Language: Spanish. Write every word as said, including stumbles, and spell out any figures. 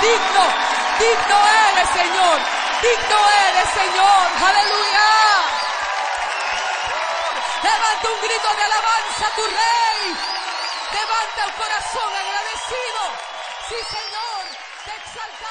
digno, digno eres, Señor, digno eres, Señor, aleluya. Levanta un grito de alabanza a tu Rey, levanta un corazón agradecido, sí, Señor, te exaltamos.